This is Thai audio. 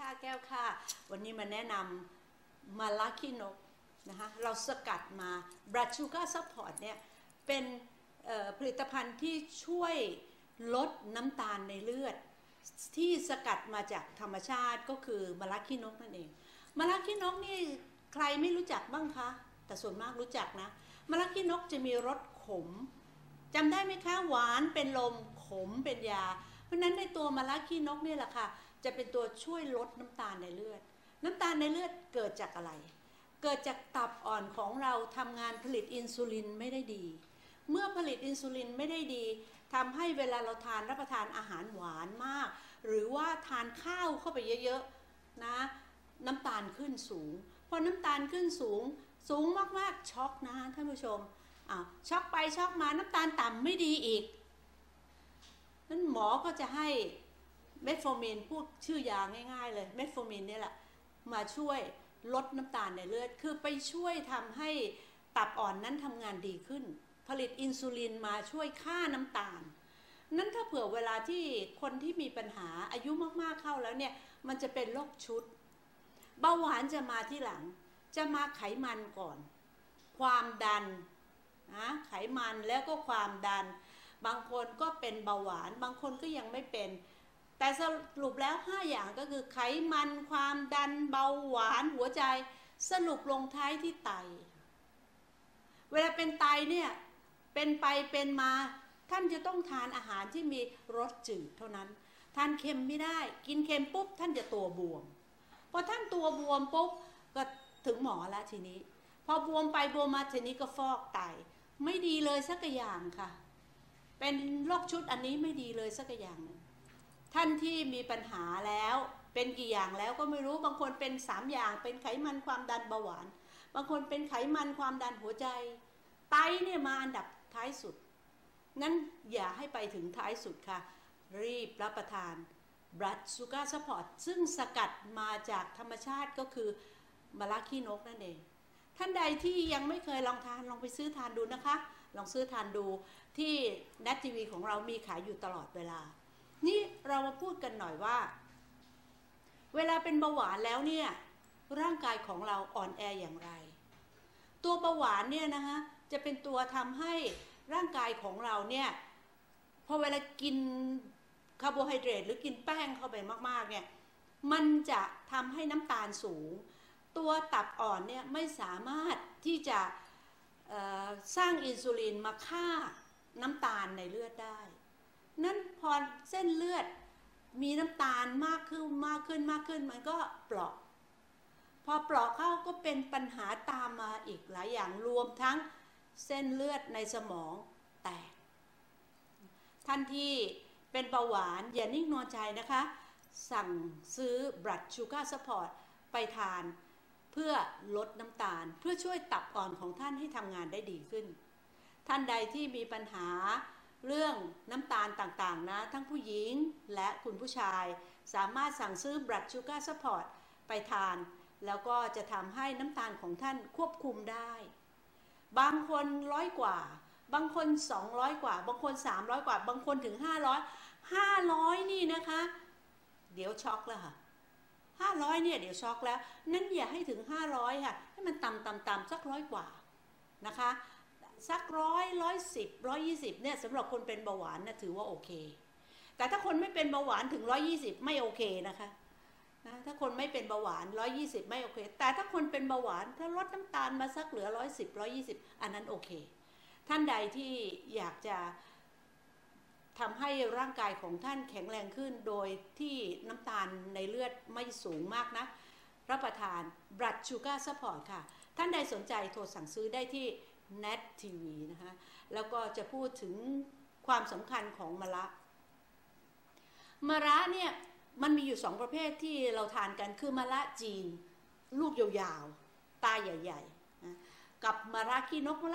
ค่ะแก้วค่ะวันนี้มาแนะนำมาลาคินกนะคะเราสกัดมาบรัดชูการ์ซัพพอร์ตเนี่ยเป็นผลิตภัณฑ์ที่ช่วยลดน้ำตาลในเลือดที่สกัดมาจากธรรมชาติก็คือมะระขี้นกนั่นเองมะระขี้นกนี่ใครไม่รู้จักบ้างคะแต่ส่วนมากรู้จักนะมะระขี้นกจะมีรสขมจำได้ไหมคะหวานเป็นลมขมเป็นยาเพราะนั้นในตัวมะระขี้นกนี่แหละค่ะจะเป็นตัวช่วยลดน้ำตาลในเลือดน้ำตาลในเลือดเกิดจากอะไรเกิดจากตับอ่อนของเราทำงานผลิตอินซูลินไม่ได้ดีเมื่อผลิตอินซูลินไม่ได้ดีทำให้เวลาเราทานรับประทานอาหารหวานมากหรือว่าทานข้าวเข้าไปเยอะๆนะน้ำตาลขึ้นสูงพอน้ำตาลขึ้นสูงมากๆช็อกนะท่านผู้ชมช็อกไปช็อกมาน้ำตาลต่ำไม่ดีอีกนั้นหมอก็จะให้เมทโฟมินพูดชื่อยาง่ายๆเลยเมทโฟมินนี่แหละมาช่วยลดน้ำตาลในเลือดคือไปช่วยทำให้ตับอ่อนนั้นทำงานดีขึ้นผลิตอินซูลินมาช่วยฆ่าน้ำตาลนั้นถ้าเผื่อเวลาที่คนที่มีปัญหาอายุมากๆเข้าแล้วเนี่ยมันจะเป็นโรคชุดเบาหวานจะมาที่หลังจะมาไขมันก่อนความดันนะไขมันแล้วก็ความดันบางคนก็เป็นเบาหวานบางคนก็ยังไม่เป็นแต่สรุปแล้ว5อย่างก็คือไขมันความดันเบาหวานหัวใจสรุปลงท้ายที่ไตเวลาเป็นไตเนี่ยเป็นไปเป็นมาท่านจะต้องทานอาหารที่มีรสจืดเท่านั้นทานเค็มไม่ได้กินเค็มปุ๊บท่านจะตัวบวมพอท่านตัวบวมปุ๊บก็ถึงหมอแล้วทีนี้พอบวมไปบวมมาทีนี้ก็ฟอกไตไม่ดีเลยสักอย่างค่ะเป็นโรคชุดอันนี้ไม่ดีเลยสักอย่างนึงท่านที่มีปัญหาแล้วเป็นกี่อย่างแล้วก็ไม่รู้บางคนเป็น3อย่างเป็นไขมันความดันเบาหวานบางคนเป็นไขมันความดันหัวใจไตเนี่ยมาอันดับท้ายสุดงั้นอย่าให้ไปถึงท้ายสุดค่ะรีบรับประทานบรัดชูการ์ซัพพอร์ตซึ่งสกัดมาจากธรรมชาติก็คือมะระขี้นกนั่นเองท่านใดที่ยังไม่เคยลองทานลองไปซื้อทานดูนะคะลองซื้อทานดูที่ NET TV ของเรามีขายอยู่ตลอดเวลานี่เรามาพูดกันหน่อยว่าเวลาเป็นเบาหวานแล้วเนี่ยร่างกายของเราอ่อนแออย่างไรตัวเบาหวานเนี่ยนะคะจะเป็นตัวทำให้ร่างกายของเราเนี่ยพอเวลากินคาร์โบไฮเดรตหรือกินแป้งเข้าไปมากๆเนี่ยมันจะทำให้น้ำตาลสูงตัวตับอ่อนเนี่ยไม่สามารถที่จะสร้างอินซูลินมาฆ่าน้ำตาลในเลือดได้นั้นพอเส้นเลือดมีน้ำตาลมากขึ้นมันก็เปราะพอเปราะเข้าก็เป็นปัญหาตามมาอีกหลายอย่างรวมทั้งเส้นเลือดในสมองแตกท่านที่เป็นเบาหวานอย่านิ่งนอนใจนะคะสั่งซื้อบรัดชูการ์ซัพพอร์ตไปทานเพื่อลดน้ำตาลเพื่อช่วยตับอ่อนของท่านให้ทำงานได้ดีขึ้นท่านใดที่มีปัญหาเรื่องน้ำตาลต่างๆนะทั้งผู้หญิงและคุณผู้ชายสามารถสั่งซื้อบรัดชูการ์ซัพพอร์ตไปทานแล้วก็จะทำให้น้ำตาลของท่านควบคุมได้บางคน100 กว่าบางคน200 กว่าบางคน300 กว่าบางคนถึง500นี่นะคะเดี๋ยวช็อกแล้วค่ะ500เนี่ยเดี๋ยวช็อกแล้วนั้นอย่าให้ถึง500ค่ะให้มันต่ำสัก100 กว่านะคะสัก110 120เนี่ยสำหรับคนเป็นเบาหวานนะถือว่าโอเคแต่ถ้าคนไม่เป็นเบาหวานถึง120ไม่โอเคนะคะถ้าคนไม่เป็นเบาหวาน120ไม่โอเคแต่ถ้าคนเป็นเบาหวานถ้าลดน้ำตาลมาสักเหลือ110 120อันนั้นโอเคท่านใดที่อยากจะทำให้ร่างกายของท่านแข็งแรงขึ้นโดยที่น้ำตาลในเลือดไม่สูงมากนะรับประทานบรัดชูการ์ซัพพอร์ตค่ะท่านใดสนใจโทรสั่งซื้อได้ที่ NET TV นะคะแล้วก็จะพูดถึงความสำคัญของมะระเนี่ยมันมีอยู่2ประเภทที่เราทานกันคือมะระจีนลูกยาวๆตาใหญ่ๆนะกับมะระขี้นก